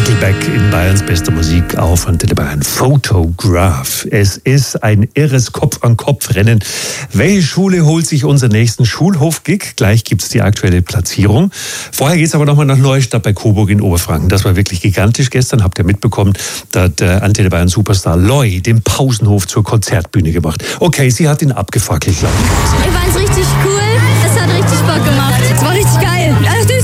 Nickelback in Bayerns bester Musik auf Antenne Bayern. Photograph. Es ist ein irres Kopf-an-Kopf-Rennen. Welche Schule holt sich unseren nächsten Schulhof-Gig? Gleich gibt es die aktuelle Platzierung. Vorher geht es aber nochmal nach Neustadt bei Coburg in Oberfranken. Das war wirklich gigantisch gestern. Habt ihr mitbekommen, da hat Antenne Bayern Superstar Loi den Pausenhof zur Konzertbühne gemacht. Okay, sie hat ihn abgefackelt. Ich fand's richtig cool. Es hat richtig Bock gemacht. Es war richtig geil.